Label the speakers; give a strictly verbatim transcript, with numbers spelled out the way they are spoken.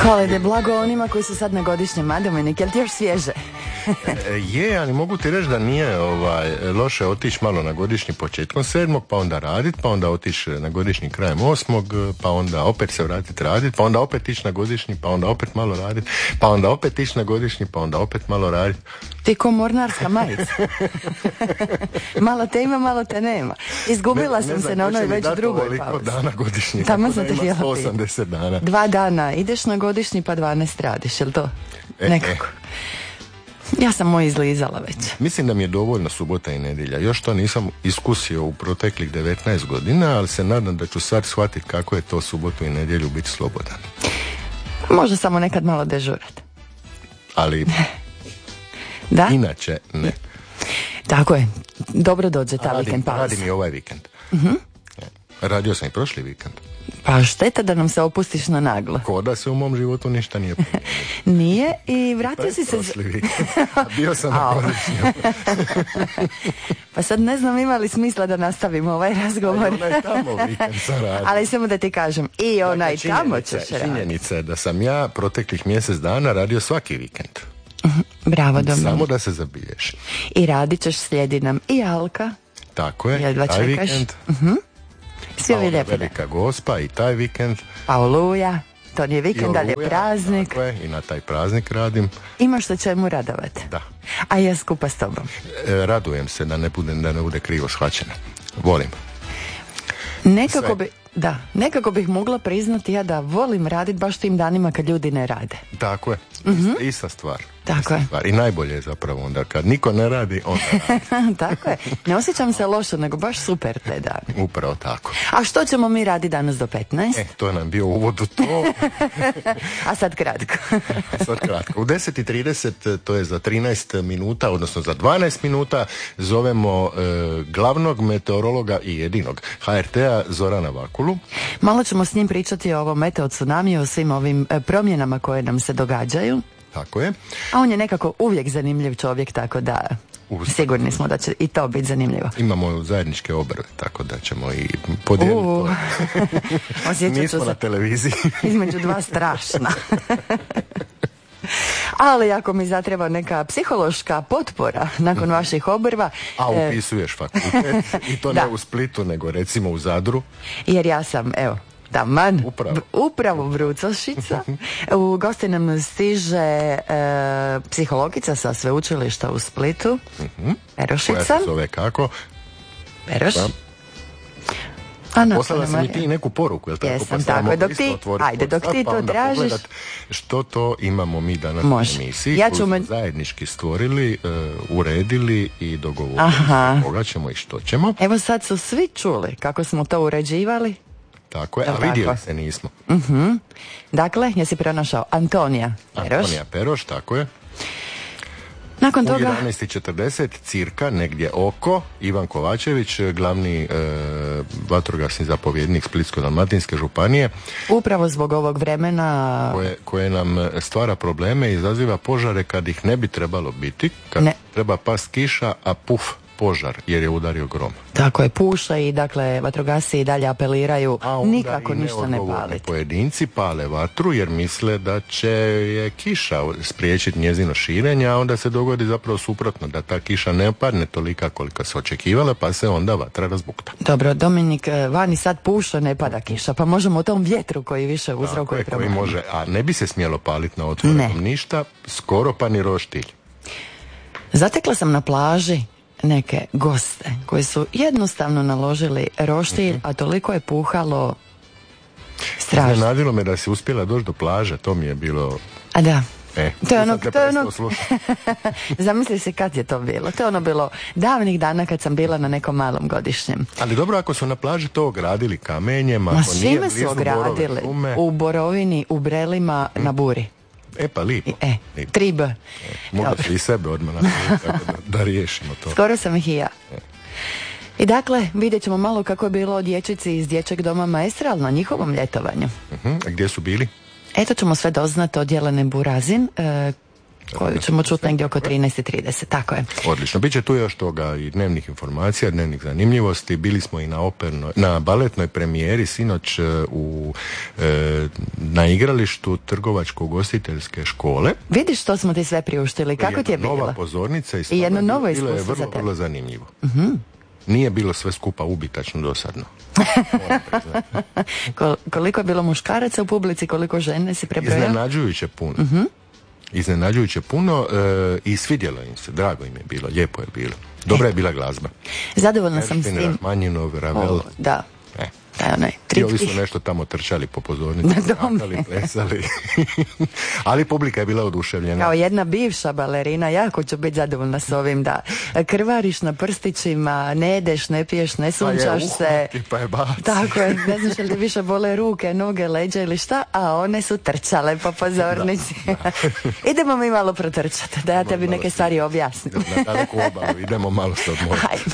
Speaker 1: Hvala da blago onima koji su sad na godišnjem, a Dominik, jel ti još svježe?
Speaker 2: Je, ali mogu ti reći da nije ovaj, loše otići malo na godišnji početkom sedmog, pa onda radit, pa onda otići na godišnji krajem osmog, pa onda opet se vratiti radit, pa onda opet ići na godišnji, pa onda opet malo radit, pa onda opet ići na godišnji, pa onda opet malo radit.
Speaker 1: Ti ko mornarska majica. Malo te ima, malo te nema. Izgubila ne, sam ne znam, se na onoj već drugoj pauzi.
Speaker 2: Dana godišnji.
Speaker 1: Tamo sam te htjela
Speaker 2: osamdeset dana.
Speaker 1: Dva dana ideš na godišnji, pa dvanaest radiš, jel to?
Speaker 2: E,
Speaker 1: Nekako.
Speaker 2: E.
Speaker 1: Ja sam moj izlizala već.
Speaker 2: Mislim da mi je dovoljno subota i nedjelja. Još to nisam iskusio u proteklih devetnaest godina, ali se nadam da ću sad shvatiti kako je to subotu i nedjelju biti slobodan.
Speaker 1: Može samo nekad malo dežurat.
Speaker 2: Ali
Speaker 1: da?
Speaker 2: Inače ne.
Speaker 1: Tako je. Dobro dođe ta
Speaker 2: radim,
Speaker 1: vikend pauza.
Speaker 2: Radim i ovaj vikend.
Speaker 1: Uh-huh.
Speaker 2: Radio sam i prošli vikend.
Speaker 1: Pa šteta da nam se opustiš na naglo.
Speaker 2: Ko da se u mom životu ništa nije promijenilo.
Speaker 1: Nije i vratio si se...
Speaker 2: Prošli vikend. Bio sam na godišnju.
Speaker 1: Pa sad ne znam ima li smisla da nastavimo ovaj razgovor.
Speaker 2: Ali onaj tamo vikend sam radio.
Speaker 1: Ali samo da ti kažem, i onaj dakle, tamo ćeš raditi.
Speaker 2: Činjenica je da sam ja proteklih mjesec dana radio svaki vikend.
Speaker 1: Bravo, Dominik.
Speaker 2: Samo da se zabilješi.
Speaker 1: I radit ćeš, slijedi nam i Alka.
Speaker 2: Tako je,
Speaker 1: jedva
Speaker 2: taj
Speaker 1: čekaš.
Speaker 2: vikend.
Speaker 1: Uh-huh. Svi ovi lijepi.
Speaker 2: Velika Gospa i taj vikend.
Speaker 1: Pa Oluja, to nije vikend, ali je praznik.
Speaker 2: Tako je, i na taj praznik radim.
Speaker 1: Imaš se čemu radovati.
Speaker 2: Da.
Speaker 1: A ja skupa s tobom.
Speaker 2: E, radujem se da ne bude, da ne bude krivo shvaćeno. Volim.
Speaker 1: Nekako
Speaker 2: Sve.
Speaker 1: bi... Da, nekako bih mogla priznati ja da volim raditi baš tim danima kad ljudi ne rade.
Speaker 2: Tako je,
Speaker 1: uh-huh.
Speaker 2: ista, ista stvar.
Speaker 1: Tako
Speaker 2: ista
Speaker 1: je.
Speaker 2: Stvar. I najbolje je zapravo onda kad niko ne radi, onda radi.
Speaker 1: Tako je, ne osjećam se loše, nego baš super te dane.
Speaker 2: Upravo tako.
Speaker 1: A što ćemo mi raditi danas do petnaest?
Speaker 2: E, to je nam bio uvod u to.
Speaker 1: A sad kratko.
Speaker 2: Sad kratko. U deset i trideset, to je za trinaest minuta, odnosno za dvanaest minuta, zovemo e, glavnog meteorologa i jedinog ha er te-a Zorana Vakulu.
Speaker 1: Malo ćemo s njim pričati o ovom meteo tsunamiju, o svim ovim promjenama koje nam se događaju.
Speaker 2: Tako je.
Speaker 1: A on je nekako uvijek zanimljiv čovjek, tako da Usta. sigurni smo da će i to biti zanimljivo.
Speaker 2: Imamo zajedničke obrve, tako da ćemo i podijeliti to. Nismo na televiziji.
Speaker 1: Između dva strašna. Ali ako mi zatreba neka psihološka potpora nakon vaših obrva...
Speaker 2: A upisuješ fakultet i to ne u Splitu, nego recimo u Zadru.
Speaker 1: Jer ja sam, evo, taman,
Speaker 2: upravo,
Speaker 1: upravo Brucošica. U gosti nam stiže e, psihologica sa sveučilišta u Splitu. Uh-huh. Perošica.
Speaker 2: Koja se zove kako?
Speaker 1: Peroš. Pa.
Speaker 2: Ano, poslala si mi ti neku poruku, jel tako?
Speaker 1: Jesam, pa tako, dok ti, ajde, dok ti
Speaker 2: pa
Speaker 1: to tražiš.
Speaker 2: Što to imamo mi danas
Speaker 1: Može.
Speaker 2: u emisiji,
Speaker 1: ja
Speaker 2: koju
Speaker 1: ću
Speaker 2: smo
Speaker 1: me...
Speaker 2: zajednički stvorili, uh, uredili i dogovorili.
Speaker 1: Aha.
Speaker 2: Koga ćemo i što ćemo.
Speaker 1: Evo sad su svi čuli kako smo to uređivali.
Speaker 2: Tako je, a vidjeli se nismo.
Speaker 1: Uh-huh. Dakle, jesi pronašao Antonija Peroš.
Speaker 2: Antonija Peroš, tako je.
Speaker 1: Nakon toga...
Speaker 2: U jedanaest i četrdeset cirka, negdje oko, Ivan Kovačević, glavni e, vatrogasni zapovjednik Splitsko-dalmatinske županije.
Speaker 1: Upravo zbog ovog vremena...
Speaker 2: Koje, koje nam stvara probleme i izaziva požare kad ih ne bi trebalo biti, kad ne. treba past kiša, a puf, požar, jer je udario grom.
Speaker 1: Tako je, puša i dakle vatrogasci i dalje apeliraju nikako ništa ne paliti.
Speaker 2: Pojedinci pale vatru jer misle da će je kiša spriječiti njezino širenje, a onda se dogodi zapravo suprotno, da ta kiša ne padne tolika koliko se očekivala, pa se onda vatra razbukta.
Speaker 1: Dobro, Dominik, vani sad puša, ne pada kiša, pa možemo o tom vjetru koji više uzrokuje problem.
Speaker 2: Koji može, a ne bi se smjelo paliti na otvorenom ništa, skoro pa ni roštilj.
Speaker 1: Zatekla sam na plaži neke goste koji su jednostavno naložili roštilj, uh-huh. a toliko je puhalo strašno.
Speaker 2: Iznenadilo me da si uspjela doći do plaže, to mi je bilo...
Speaker 1: A da.
Speaker 2: E,
Speaker 1: to je ono, to je ono... Zamisli se kad je to bilo. To je ono bilo davnih dana kad sam bila na nekom malom godišnjem.
Speaker 2: Ali dobro, ako su na plaži to ogradili kamenjem, ako
Speaker 1: Ma
Speaker 2: nije
Speaker 1: svime su ogradili. U Borovini, u Brelima, hmm. na Buri.
Speaker 2: E pa lipo.
Speaker 1: E,
Speaker 2: lipo.
Speaker 1: tri B.
Speaker 2: E, mogu se i sebe odmah napraviti, tako da, da riješimo to.
Speaker 1: Skoro sam ih i ja. E. I dakle, vidjet ćemo malo kako je bilo o dječici iz dječjeg doma Maestral na njihovom ljetovanju.
Speaker 2: Uh-huh. A gdje su bili?
Speaker 1: Eto ćemo sve doznati od Jelene Burazin, e, koju ćemo čuti negdje oko trinaest i trideset, tako je.
Speaker 2: Odlično, bit će tu još toga i dnevnih informacija, dnevnih zanimljivosti. Bili smo i na opernoj, na baletnoj premijeri sinoć u e, na igralištu Trgovačko-ugostiteljske škole.
Speaker 1: Vidiš što smo ti sve priuštili, kako ti je bilo?
Speaker 2: Nova pozornica i,
Speaker 1: I jedno novo
Speaker 2: bilo je
Speaker 1: iskustvo
Speaker 2: vrlo,
Speaker 1: za tebe.
Speaker 2: vrlo zanimljivo.
Speaker 1: Uh-huh.
Speaker 2: Nije bilo sve skupa ubitačno dosadno.
Speaker 1: Kol- koliko je bilo muškaraca u publici, koliko žene si prebrojao?
Speaker 2: Iznenađujuće puno.
Speaker 1: Uh-huh.
Speaker 2: Iznenađujuće puno e, i svidjelo im se, drago im je bilo, lijepo je bilo. Dobra je bila glazba.
Speaker 1: Zadovoljna sam s
Speaker 2: Erštin,
Speaker 1: tim.
Speaker 2: Rahmanjinov, Ravel.
Speaker 1: O, da.
Speaker 2: E.
Speaker 1: Taj onaj
Speaker 2: I ovi
Speaker 1: triptih.
Speaker 2: su nešto tamo trčali po pozornici,
Speaker 1: Na dome.
Speaker 2: skakali, plesali. Ali publika je bila oduševljena.
Speaker 1: Kao jedna bivša balerina, jako ću biti zadovoljna s ovim, da krvariš na prstićima, ne jedeš, ne piješ, ne sunčaš
Speaker 2: pa je
Speaker 1: se.
Speaker 2: uhvati, pa je baci.
Speaker 1: Tako je, ne znaš li ti više bole ruke, noge, leđa ili šta, a one su trčale po pozornici. Da, da. Idemo mi malo protrčati, da ja tebi neke stvari objasnim.
Speaker 2: Na daleku obalu, idemo malo se odmoriti.
Speaker 1: Ajmo.